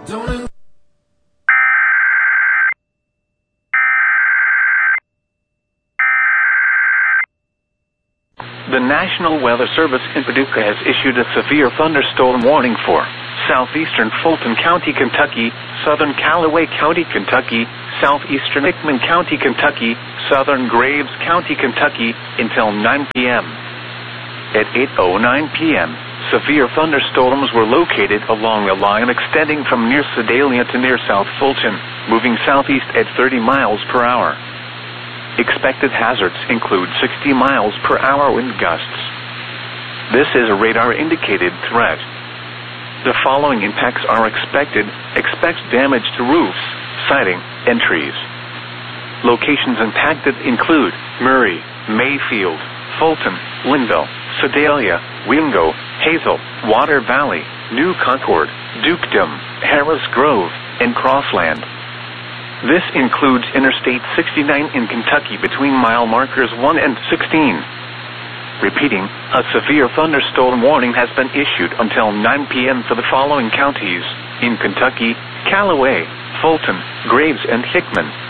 The National Weather Service in Paducah has issued a severe thunderstorm warning for southeastern Fulton County, Kentucky, southern Callaway County, Kentucky, southeastern Hickman County, Kentucky, southern Graves County, Kentucky, until 9 p.m. At 8:09 p.m., severe thunderstorms were located along a line extending from near Sedalia to near South Fulton, moving southeast at 30 miles per hour. Expected hazards include 60 miles per hour wind gusts. This is a radar-indicated threat. The following impacts are expected. Expect damage to roofs, siding, and trees. Locations impacted include Murray, Mayfield, Fulton, Linville, Sedalia, Wingo, Hazel, Water Valley, New Concord, Dukedom, Harris Grove, and Crossland. This includes Interstate 69 in Kentucky between mile markers 1 and 16. Repeating, a severe thunderstorm warning has been issued until 9 p.m. for the following counties: in Kentucky, Callaway, Fulton, Graves, and Hickman.